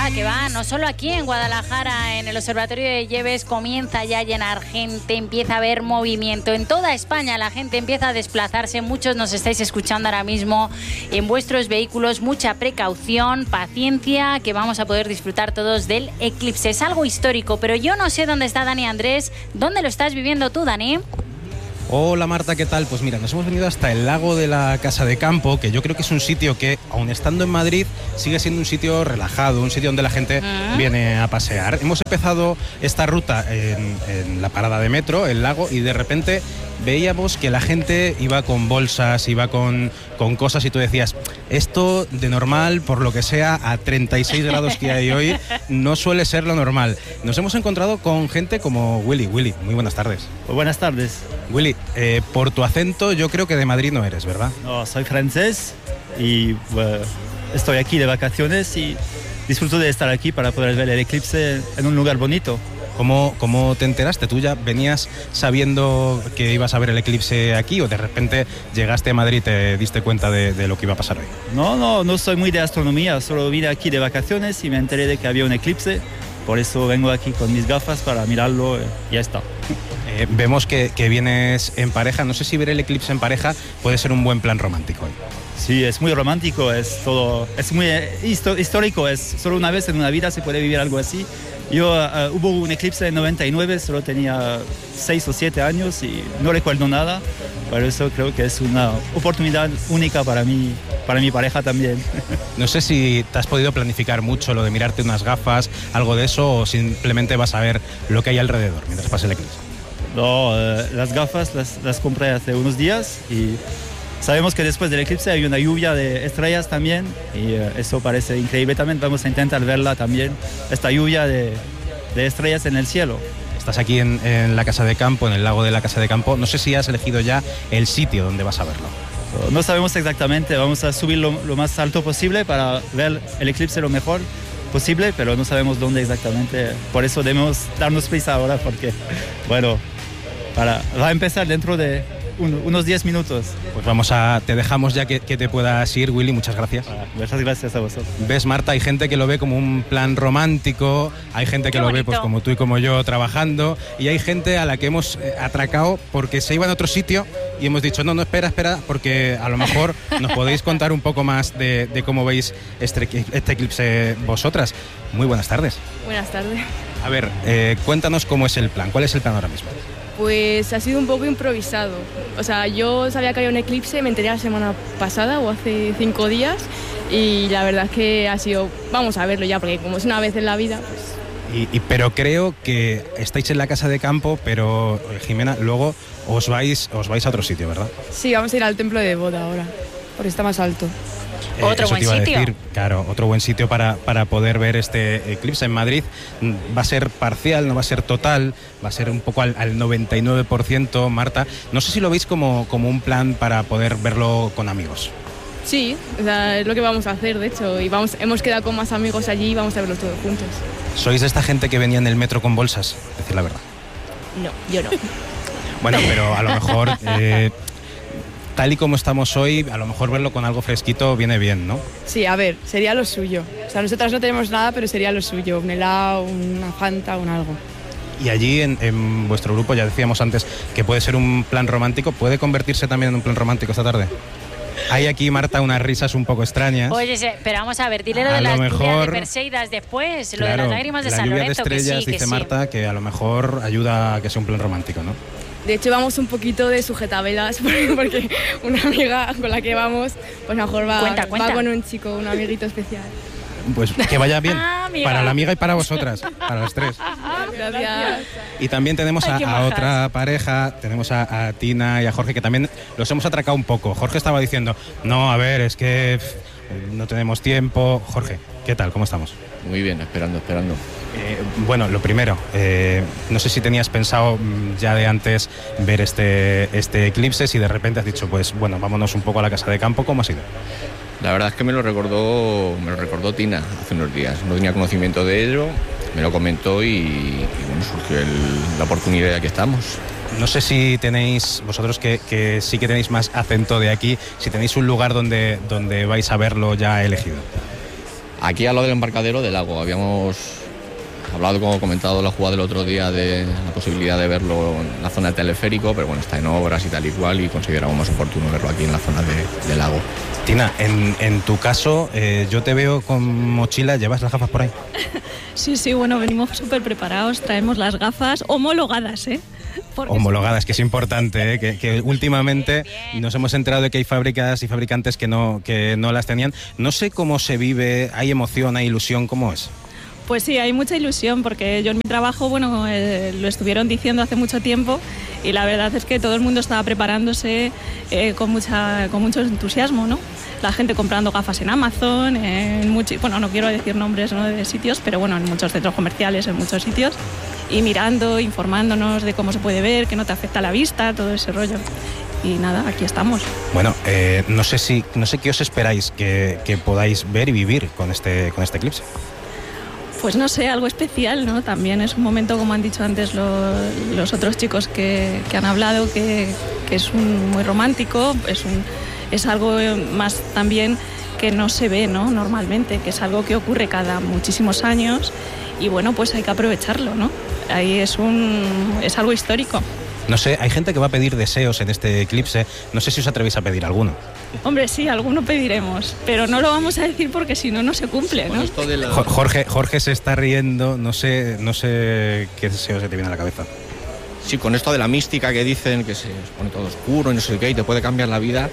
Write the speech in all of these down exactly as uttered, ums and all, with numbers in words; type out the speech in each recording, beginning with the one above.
va, que va. No solo aquí en Guadalajara, en el Observatorio de Lleves comienza ya a llenar gente, empieza a haber movimiento. En toda España la gente empieza a desplazarse. Muchos nos estáis escuchando ahora mismo en vuestros vehículos. Mucha precaución, paciencia, que vamos a poder disfrutar todos del eclipse. Es algo histórico, pero yo no sé dónde está Dani Andrés. ¿Dónde lo estás viviendo tú, Dani? Hola Marta, ¿qué tal? Pues mira, nos hemos venido hasta el lago de la Casa de Campo, que yo creo que es un sitio que, aun estando en Madrid, sigue siendo un sitio relajado, un sitio donde la gente uh-huh. viene a pasear. Hemos empezado esta ruta en, en la parada de metro, el lago, y de repente veíamos que la gente iba con bolsas, iba con, con cosas, y tú decías, esto de normal, por lo que sea, a treinta y seis grados que hay hoy, no suele ser lo normal. Nos hemos encontrado con gente como Willy. Willy, muy buenas tardes. Pues buenas tardes. Willy, eh, por tu acento yo creo que de Madrid no eres, ¿verdad? No, soy francés y bueno, estoy aquí de vacaciones y disfruto de estar aquí para poder ver el eclipse en un lugar bonito. ¿Cómo, ¿Cómo te enteraste? ¿Tú ya venías sabiendo que ibas a ver el eclipse aquí o de repente llegaste a Madrid y te diste cuenta de, de lo que iba a pasar hoy? No, no, no soy muy de astronomía, solo vine aquí de vacaciones y me enteré de que había un eclipse. Por eso vengo aquí con mis gafas para mirarlo y ya está. Eh, vemos que, que vienes en pareja. No sé si ver el eclipse en pareja puede ser un buen plan romántico hoy. Sí, es muy romántico, es todo, es muy histórico, es solo una vez en una vida se puede vivir algo así. Yo, uh, hubo un eclipse en noventa y nueve, solo tenía seis o siete años y no recuerdo nada. Por eso creo que es una oportunidad única para mí, para mi pareja también. No sé si te has podido planificar mucho lo de mirarte unas gafas, algo de eso, o simplemente vas a ver lo que hay alrededor mientras pase el eclipse. No, uh, las gafas las, las compré hace unos días y sabemos que después del eclipse hay una lluvia de estrellas también y uh, eso parece increíble también. Vamos a intentar verla también, esta lluvia de, de estrellas en el cielo. Estás aquí en, en la Casa de Campo, en el lago de la Casa de Campo. No sé si has elegido ya el sitio donde vas a verlo. No sabemos exactamente, vamos a subir lo, lo más alto posible para ver el eclipse lo mejor posible, pero no sabemos dónde exactamente. Por eso debemos darnos prisa ahora porque, bueno, para, va a empezar dentro de un, unos diez minutos. Pues vamos a, te dejamos ya que, que te puedas ir, Willy, muchas gracias. Ah, muchas gracias a vosotros. ¿Ves, Marta? Hay gente que lo ve como un plan romántico, hay gente que Qué lo bonito. ve pues como tú y como yo trabajando, y hay gente a la que hemos eh, atracado porque se iba a otro sitio y hemos dicho, no, no, espera, espera, porque a lo mejor nos podéis contar un poco más de, de cómo veis este, este eclipse vosotras. Muy buenas tardes. Buenas tardes. A ver, eh, cuéntanos cómo es el plan, ¿cuál es el plan ahora mismo? Pues ha sido un poco improvisado. O sea, yo sabía que había un eclipse, me enteré la semana pasada o hace cinco días y la verdad es que ha sido, vamos a verlo ya, porque como es una vez en la vida, pues... Y, y, pero creo que estáis en la Casa de Campo, pero Jimena, luego os vais, os vais a otro sitio, ¿verdad? Sí, vamos a ir al templo de Boda ahora, porque está más alto. Eh, Otro eso buen te iba a sitio. decir, claro, otro buen sitio para, para poder ver este eclipse en Madrid. Va a ser parcial, no va a ser total, va a ser un poco al, al noventa y nueve por ciento, Marta. No sé si lo veis como, como un plan para poder verlo con amigos. Sí, o sea, es lo que vamos a hacer, de hecho, y vamos, hemos quedado con más amigos allí y vamos a verlo todos juntos. ¿Sois de esta gente que venía en el metro con bolsas? Decir la verdad. No, yo no. Bueno, pero a lo mejor... Eh, tal y como estamos hoy, a lo mejor verlo con algo fresquito viene bien, ¿no? Sí, a ver, sería lo suyo. O sea, nosotras no tenemos nada, pero sería lo suyo. Un helado, una Fanta, un algo. Y allí en, en vuestro grupo, ya decíamos antes que puede ser un plan romántico, ¿puede convertirse también en un plan romántico esta tarde? Hay aquí, Marta, unas risas un poco extrañas. Oye, pero vamos a ver, dile lo A de lo las mejor- lluvia de Perseidas después, lo Claro, de las lágrimas de la San lluvia Lorenzo, de que estrellas, sí, que dice sí. Marta, que a lo mejor ayuda a que sea un plan romántico, ¿no? De hecho, vamos un poquito de sujetabelas porque una amiga con la que vamos, pues mejor va, Cuenta, cuenta. va con un chico, un amiguito especial. Pues que vaya bien, Ah, amiga. para la amiga y para vosotras, para las tres. Gracias. Y también tenemos a, Ay, qué a majas. otra pareja, tenemos a, a Tina y a Jorge, que también los hemos atracado un poco. Jorge estaba diciendo, no, a ver, es que pff, no tenemos tiempo. Jorge, ¿qué tal? ¿Cómo estamos? Muy bien, esperando, esperando. Eh, bueno, lo primero, eh, no sé si tenías pensado mm, ya de antes ver este, este eclipse, si de repente has dicho, pues bueno, vámonos un poco a la Casa de Campo, ¿cómo ha sido? La verdad es que me lo recordó, me lo recordó Tina hace unos días. No tenía conocimiento de ello, me lo comentó y, y bueno, surgió el- la oportunidad y aquí estamos. No sé si tenéis, vosotros que, que sí que tenéis más acento de aquí, si tenéis un lugar donde, donde vais a verlo ya elegido. Aquí al lado del embarcadero del lago. Habíamos hablado, como comentado, la jugada del otro día de la posibilidad de verlo en la zona del teleférico, pero bueno, está en obras y tal y cual, y consideramos más oportuno verlo aquí en la zona de, del lago. Tina, en, en tu caso, eh, yo te veo con mochila, ¿llevas las gafas por ahí? Sí, sí, bueno, venimos súper preparados, traemos las gafas homologadas, ¿eh? Porque homologadas, que es importante, ¿eh? que, que últimamente nos hemos enterado de que hay fábricas y fabricantes que no, que no las tenían. No sé cómo se vive, hay emoción, hay ilusión, ¿cómo es? Pues sí, hay mucha ilusión porque yo en mi trabajo, bueno, eh, lo estuvieron diciendo hace mucho tiempo y la verdad es que todo el mundo estaba preparándose eh, con, mucha, con mucho entusiasmo, ¿no? La gente comprando gafas en Amazon, en mucho, bueno, no quiero decir nombres, ¿no?, de sitios, pero bueno, en muchos centros comerciales, en muchos sitios, y mirando, informándonos de cómo se puede ver, que no te afecta la vista, todo ese rollo. Y nada, aquí estamos. Bueno, eh, no sé si, no sé qué os esperáis que, que podáis ver y vivir con este, con este eclipse. Pues no sé, algo especial, ¿no? También es un momento, como han dicho antes los, los otros chicos que, que han hablado, que, que es un, muy romántico, es, un, es algo más también que no se ve, ¿no?, normalmente, que es algo que ocurre cada muchísimos años y bueno, pues hay que aprovecharlo, ¿no? Ahí es, un, es algo histórico. No sé, hay gente que va a pedir deseos en este eclipse, no sé si os atrevéis a pedir alguno. Hombre, sí, alguno pediremos, pero no lo vamos a decir porque si no, no se cumple, ¿no? La... Jorge, Jorge se está riendo, no sé, no sé qué deseo se te viene a la cabeza. Sí, con esto de la mística que dicen, que se pone todo oscuro y no sé qué, y te puede cambiar la vida,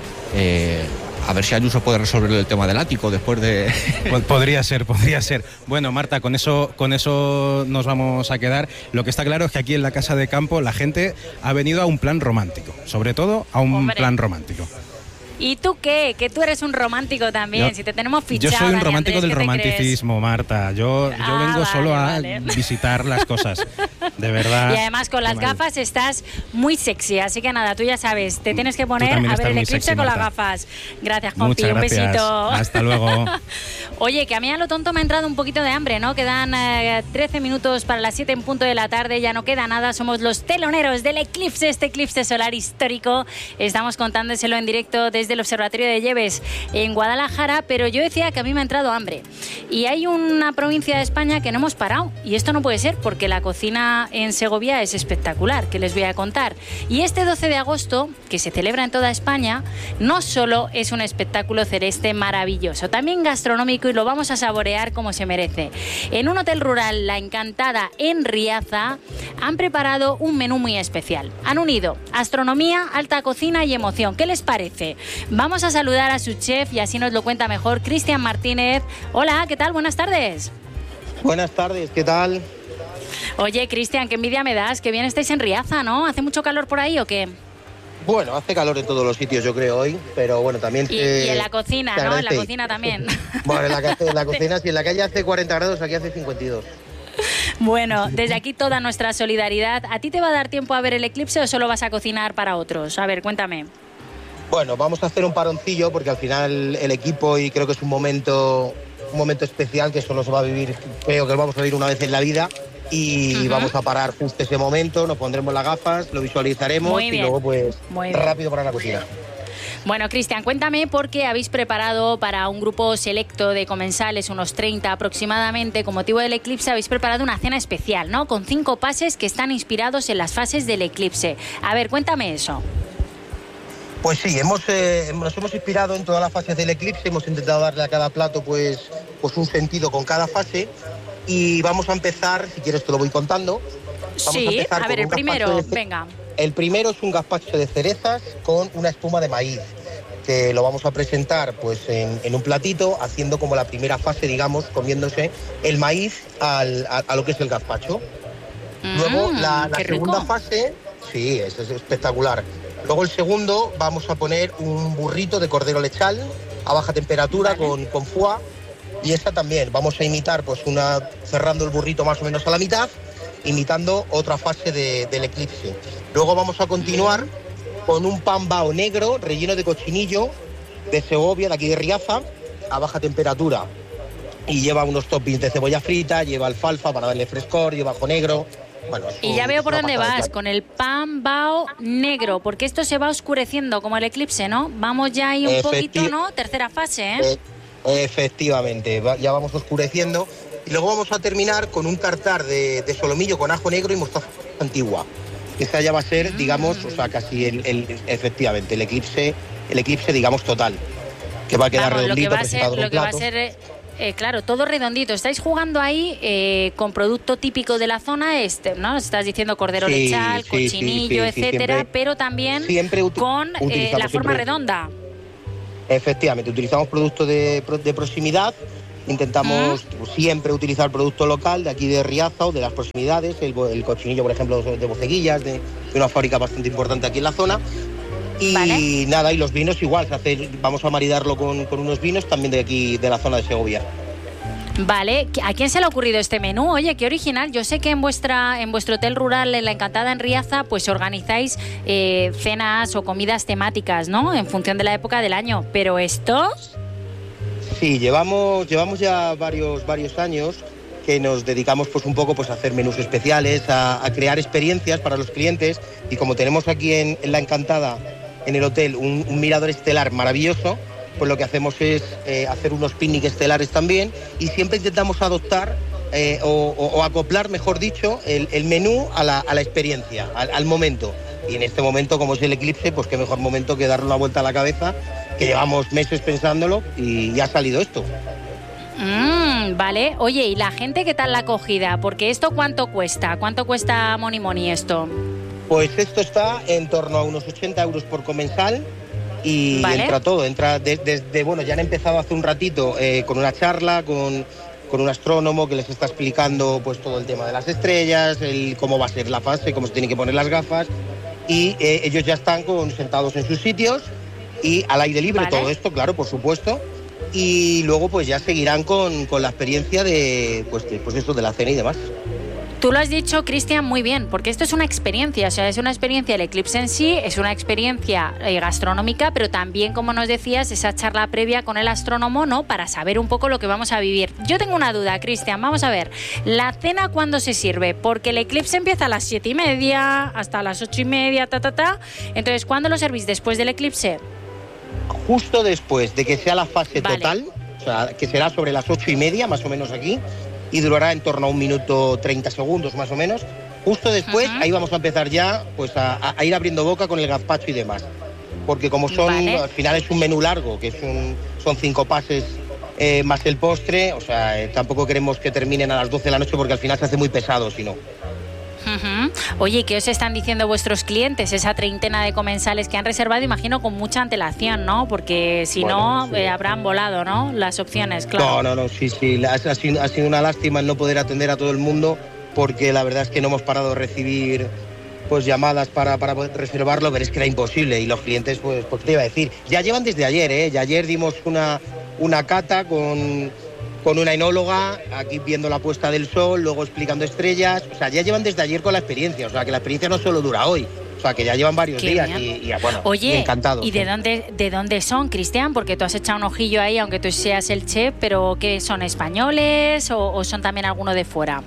eh, a ver si Ayuso puede resolver el tema del ático después de... Podría ser, podría ser. Bueno, Marta, con eso, con eso nos vamos a quedar. Lo que está claro es que aquí en la Casa de Campo la gente ha venido a un plan romántico, sobre todo a un Hombre. plan romántico. ¿Y tú qué? Que tú eres un romántico también, yo, si te tenemos fichado. Yo soy un Dani romántico Andrés, del romanticismo, Marta. Yo, ah, yo vengo vale, solo a vale. visitar las cosas, de verdad. Y además con las gafas estás muy sexy, así que nada, tú ya sabes, te tienes que poner a ver el eclipse sexy, con Marta. Las gafas. Gracias, compi, Muchas un gracias. besito. Hasta luego. Oye, que a mí a lo tonto me ha entrado un poquito de hambre, ¿no? Quedan eh, trece minutos para las siete en punto de la tarde, ya no queda nada, somos los teloneros del eclipse, este eclipse solar histórico. Estamos contándoselo en directo desde el Observatorio de Lleves en Guadalajara, pero yo decía que a mí me ha entrado hambre. Y hay una provincia de España que no hemos parado, y esto no puede ser porque la cocina en Segovia es espectacular, que les voy a contar. Y este doce de agosto, que se celebra en toda España, no solo es un espectáculo celeste maravilloso, también gastronómico, y lo vamos a saborear como se merece. En un hotel rural, La Encantada, en Riaza, han preparado un menú muy especial. Han unido astronomía, alta cocina y emoción. ¿Qué les parece? Vamos a saludar a su chef y así nos lo cuenta mejor, Cristian Martínez. Hola, ¿qué tal? Buenas tardes. Buenas tardes, ¿qué tal? Oye, Cristian, qué envidia me das, que bien estáis en Riaza, ¿no? ¿Hace mucho calor por ahí o qué? Bueno, hace calor en todos los sitios, yo creo, hoy, pero bueno, también... Y, te, y en la cocina, ¿no? En la cocina también. Bueno, en la, en la cocina, si en la calle hace cuarenta grados, aquí hace cincuenta y dos. Bueno, desde aquí toda nuestra solidaridad. ¿A ti te va a dar tiempo a ver el eclipse o solo vas a cocinar para otros? A ver, cuéntame. Bueno, vamos a hacer un paroncillo porque al final el equipo, y creo que es un momento, un momento especial que solo se va a vivir, creo que lo vamos a vivir una vez en la vida. Y uh-huh. vamos a parar justo ese momento, nos pondremos las gafas, lo visualizaremos y luego pues rápido para la cocina. Bueno, Cristian, cuéntame por qué habéis preparado para un grupo selecto de comensales, unos treinta aproximadamente, con motivo del eclipse, habéis preparado una cena especial, ¿no? Con cinco pases que están inspirados en las fases del eclipse. A ver, cuéntame eso. Pues sí, hemos, eh, nos hemos inspirado en todas las fases del eclipse, hemos intentado darle a cada plato pues, pues un sentido con cada fase. Y vamos a empezar, si quieres te lo voy contando. Vamos sí, a, a ver, el primero, venga. El primero es un gazpacho de cerezas con una espuma de maíz, que lo vamos a presentar pues en, en un platito, haciendo como la primera fase, digamos, comiéndose el maíz al, a, a lo que es el gazpacho. Mm, Luego la, la segunda rico. fase, sí, es, es espectacular. Luego el segundo vamos a poner un burrito de cordero lechal a baja temperatura, vale. con, con foie. Y esta también, vamos a imitar, pues una cerrando el burrito más o menos a la mitad, imitando otra fase de, del eclipse. Luego vamos a continuar con un pan bao negro, relleno de cochinillo, de Segovia, de aquí de Riaza, a baja temperatura. Y lleva unos toppings de cebolla frita, lleva alfalfa para darle frescor, lleva ajo negro. Bueno, y ya veo por dónde vas, con el pan bao negro, porque esto se va oscureciendo como el eclipse, ¿no? Vamos ya ahí un poquito, ¿no? Tercera fase, ¿eh? eh Efectivamente, va, ya vamos oscureciendo. Y luego vamos a terminar con un tartar de, de solomillo con ajo negro y mostaza antigua. Esta ya va a ser, mm. digamos, o sea, casi el, el, efectivamente, el eclipse, el eclipse, digamos, total. Que va a quedar Vamos, redondito, lo que va a ser, presentado en lo que va a ser eh, claro, todo redondito. Estáis jugando ahí eh, con producto típico de la zona este, ¿no? Estás diciendo cordero sí, lechal, sí, cochinillo, sí, sí, etcétera, siempre, pero también siempre con eh, la forma siempre, redonda. Efectivamente, utilizamos productos de, de proximidad. Intentamos ¿Mm? siempre utilizar producto local de aquí de Riaza o de las proximidades, el, el cochinillo, por ejemplo, de Boceguillas, de, de una fábrica bastante importante aquí en la zona. Y ¿vale? nada, y los vinos igual, se hace, vamos a maridarlo con, con unos vinos también de aquí, de la zona de Segovia. Vale, ¿a quién se le ha ocurrido este menú? Oye, qué original. Yo sé que en vuestra en vuestro hotel rural, en La Encantada en Riaza, pues organizáis eh, cenas o comidas temáticas, ¿no? En función de la época del año. Pero esto... Sí, llevamos, llevamos ya varios, varios años que nos dedicamos pues un poco pues, a hacer menús especiales, a, a crear experiencias para los clientes, y como tenemos aquí en, en La Encantada, en el hotel, un, un mirador estelar maravilloso, pues lo que hacemos es eh, hacer unos picnic estelares también, y siempre intentamos adoptar eh, o, o, o acoplar, mejor dicho, el, el menú a la, a la experiencia, al, al momento. Y en este momento, como es el eclipse, pues qué mejor momento que darle una vuelta a la cabeza, que llevamos meses pensándolo y ya ha salido esto. Mm, vale. Oye, ¿y la gente qué tal la acogida? Porque esto, ¿cuánto cuesta? ¿Cuánto cuesta Moni Moni esto? Pues esto está en torno a unos ochenta euros por comensal y ¿vale? entra todo. Entra desde, de, bueno, ya han empezado hace un ratito eh, con una charla, con, con un astrónomo que les está explicando pues todo el tema de las estrellas, el cómo va a ser la fase, cómo se tienen que poner las gafas, y eh, ellos ya están con, sentados en sus sitios y al aire libre, ¿vale? Todo esto, claro, por supuesto. Y luego pues ya seguirán con, con la experiencia de pues, de, pues esto, de la cena y demás. Tú lo has dicho, Cristian, muy bien, porque esto es una experiencia, o sea, es una experiencia el eclipse en sí, es una experiencia eh, gastronómica, pero también, como nos decías, esa charla previa con el astrónomo, ¿no? Para saber un poco lo que vamos a vivir. Yo tengo una duda, Cristian, vamos a ver, ¿la cena cuándo se sirve? Porque el eclipse empieza a las siete y media, hasta las ocho y media, ta, ta, ta. Entonces, ¿cuándo lo servís? ¿Después del eclipse? Justo después de que sea la fase vale. total, o sea, que será sobre las ocho y media, más o menos aquí, y durará en torno a un minuto treinta segundos más o menos. Justo después, uh-huh. ahí vamos a empezar ya pues a, a ir abriendo boca con el gazpacho y demás. Porque como son, vale. al final es un menú largo, que es un, son cinco pases eh, más el postre, o sea, eh, tampoco queremos que terminen a las doce de la noche porque al final se hace muy pesado, si no. Uh-huh. Oye, ¿qué os están diciendo vuestros clientes? Esa treintena de comensales que han reservado, imagino, con mucha antelación, ¿no? Porque si bueno, no, sí. eh, habrán volado, ¿no? Las opciones, claro. No, no, no, sí, sí. Ha, ha, sido, ha sido una lástima el no poder atender a todo el mundo, porque la verdad es que no hemos parado de recibir pues llamadas para, para poder reservarlo, pero es que era imposible. Y los clientes, pues, pues te iba a decir, ya llevan desde ayer, ¿eh? Ya ayer dimos una, una cata con... con una enóloga, aquí viendo la puesta del sol, luego explicando estrellas, o sea, ya llevan desde ayer con la experiencia, o sea, que la experiencia no solo dura hoy, o sea, que ya llevan varios Qué días y, y, bueno, Oye, encantados. ¿y de sí. dónde de dónde son, Cristian? Porque tú has echado un ojillo ahí, aunque tú seas el chef, pero ¿qué son, españoles o, o son también alguno de fuera?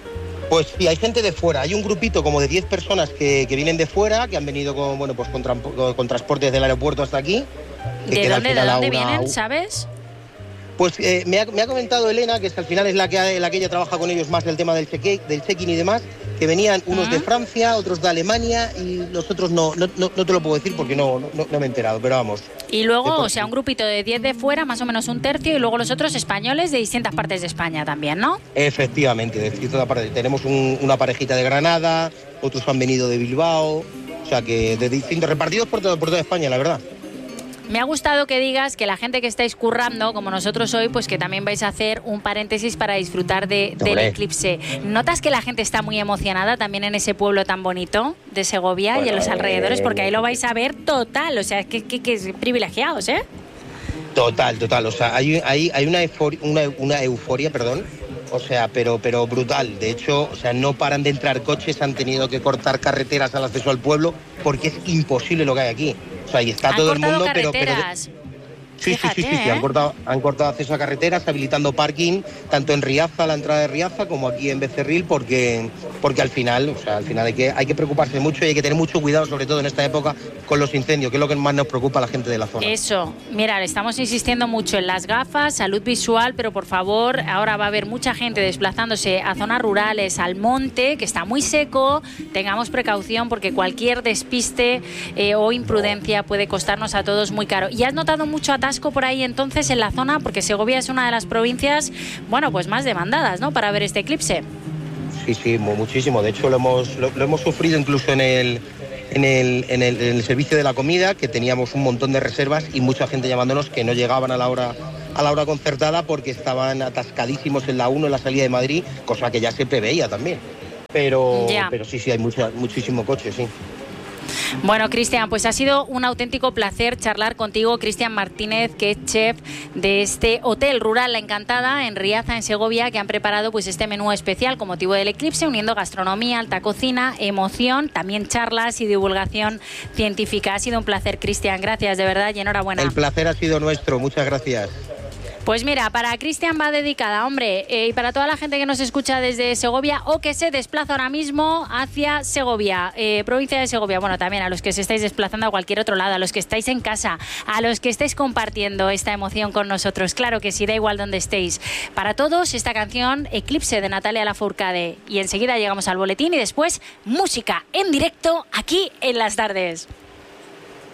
Pues sí, hay gente de fuera, hay un grupito como de diez personas que, que vienen de fuera, que han venido con, bueno, pues con, tra- con transportes del aeropuerto hasta aquí. ¿De dónde, ¿de dónde una... vienen, sabes? Pues eh, me, ha, me ha comentado Elena, que al final es la que, la que ella trabaja con ellos más del tema del check-in, del check-in y demás, que venían unos uh-huh. de Francia, otros de Alemania y los otros no, no, no, no te lo puedo decir porque no, no, no me he enterado, pero vamos. Y luego, o sea, un grupito de diez de fuera, más o menos un tercio, y luego los otros españoles de distintas partes de España también, ¿no? Efectivamente, de distintas partes. Tenemos un, una parejita de Granada, otros han venido de Bilbao, o sea que de distintos, repartidos por, todo, por toda España, la verdad. Me ha gustado que digas que la gente que estáis currando, como nosotros hoy, pues que también vais a hacer un paréntesis para disfrutar de, del eclipse. ¿Notas que la gente está muy emocionada también en ese pueblo tan bonito de Segovia bueno, y en los alrededores? Porque ahí lo vais a ver total, o sea, que, que, que privilegiados, ¿eh? Total, total, o sea, hay, hay, hay una, euforia, una, una euforia, perdón, o sea, pero, pero brutal. De hecho, o sea, no paran de entrar coches, han tenido que cortar carreteras al acceso al pueblo porque es imposible lo que hay aquí. O sea, y está Han todo el mundo, carreteras. pero, pero Sí, Fíjate, sí, sí, sí, sí. ¿eh? Han cortado, han cortado acceso a carreteras, habilitando parking tanto en Riaza, la entrada de Riaza, como aquí en Becerril, porque, porque al final, o sea, al final hay que, hay que preocuparse mucho y hay que tener mucho cuidado, sobre todo en esta época, con los incendios, que es lo que más nos preocupa a la gente de la zona. Eso, mira, le estamos insistiendo mucho en las gafas, salud visual, pero por favor, ahora va a haber mucha gente desplazándose a zonas rurales, al monte, que está muy seco. Tengamos precaución porque cualquier despiste eh, o imprudencia puede costarnos a todos muy caro. ¿Y has notado mucho atasco por ahí entonces en la zona? Porque Segovia es una de las provincias, bueno, pues más demandadas, ¿no?, para ver este eclipse. Sí, sí, muchísimo. De hecho, lo hemos, lo, lo hemos sufrido incluso en el, en, el, en, el, en el servicio de la comida, que teníamos un montón de reservas y mucha gente llamándonos que no llegaban a la hora, a la hora concertada porque estaban atascadísimos en la uno, en la salida de Madrid, cosa que ya se preveía también. Pero, Ya. pero sí, sí, hay mucha, muchísimo coche, sí. Bueno, Cristian, pues ha sido un auténtico placer charlar contigo. Cristian Martínez, que es chef de este Hotel Rural La Encantada en Riaza, en Segovia, que han preparado pues este menú especial con motivo del eclipse, uniendo gastronomía, alta cocina, emoción, también charlas y divulgación científica. Ha sido un placer, Cristian. Gracias, de verdad, y enhorabuena. El placer ha sido nuestro. Muchas gracias. Pues mira, para Cristian va dedicada, hombre, eh, y para toda la gente que nos escucha desde Segovia o que se desplaza ahora mismo hacia Segovia, eh, provincia de Segovia. Bueno, también a los que se estáis desplazando a cualquier otro lado, a los que estáis en casa, a los que estáis compartiendo esta emoción con nosotros. Claro que sí, da igual donde estéis. Para todos, esta canción, Eclipse, de Natalia Lafourcade. Y enseguida llegamos al boletín y después música en directo aquí en Las Tardes.